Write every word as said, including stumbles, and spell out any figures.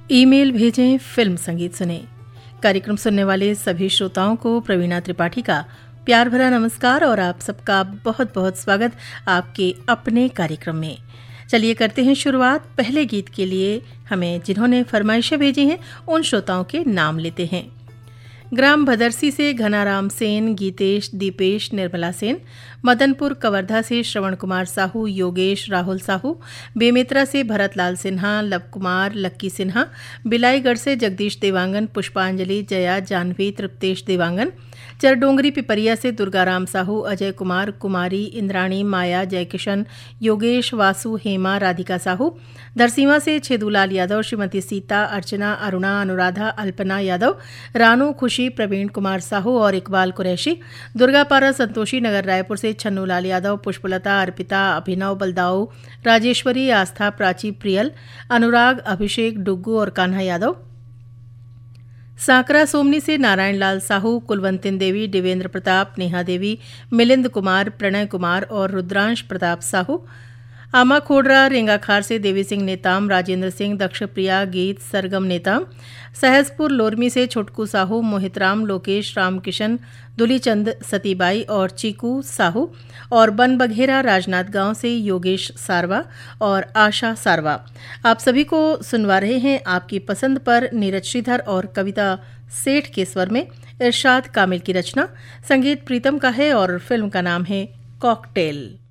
Email भेजें, film संगीत सुने। कार्यक्रम सुनने वाले सभी श्रोताओं को प्रवीणा त्रिपाठी का प्यार भरा नमस्कार और आप सबका बहुत बहुत स्वागत आपके अपने कार्यक्रम में। चलिए करते हैं शुरुआत। पहले गीत के लिए हमें जिन्होंने फरमाइशें भेजी हैं उन श्रोताओं के नाम लेते हैं। ग्राम भदरसी से घनाराम सेन, गीतेश, दीपेश, निर्मला सेन, मदनपुर कवर्धा से श्रवण कुमार साहू, योगेश, राहुल साहू, बेमेतरा से भरतलाल सिन्हा, लव कुमार, लक्की सिन्हा, बिलाईगढ़ से जगदीश देवांगन, पुष्पांजलि, जया, जानवी, तृप्तेश देवांगन, चरडोंगरी पिपरिया से दुर्गाराम साहू, अजय कुमार, कुमारी, इंद्राणी, माया, जयकिशन, योगेश, वासु, हेमा, राधिका साहू, धरसीवा से छेदूलाल यादव, श्रीमती सीता, अर्चना, अरुणा, अनुराधा, अल्पना यादव, रानू, खुशी, प्रवीण कुमार साहू और इकबाल कुरैशी, दुर्गापारा संतोषी नगर रायपुर से छन्नूलाल यादव, पुष्पलता, अर्पिता, अभिनव, बलदाऊ, राजेश्वरी, आस्था, प्राची, प्रियल, अनुराग, अभिषेक, डुग्गू और कान्हा यादव, सांकरा सोमनी से नारायण लाल साहू, कुलवंतिन देवी, देवेंद्र प्रताप, नेहा देवी, मिलिंद कुमार, प्रणय कुमार और रुद्रांश प्रताप साहू, आमा खोडरा, रेंगाखार से देवी सिंह नेताम, राजेंद्र सिंह, दक्ष प्रिया, गीत, सरगम नेताम, सहसपुर लोरमी से छोटकू साहू, मोहितराम, लोकेश, रामकिशन, दुलीचंद, सतीबाई और चीकू साहू और बन बघेरा राजनाथ गांव से योगेश सारवा और आशा सारवा। आप सभी को सुनवा रहे हैं आपकी पसंद पर नीरज श्रीधर और कविता सेठ के स्वर में इरशाद कामिल की रचना। संगीत प्रीतम का है और फिल्म का नाम है कॉकटेल।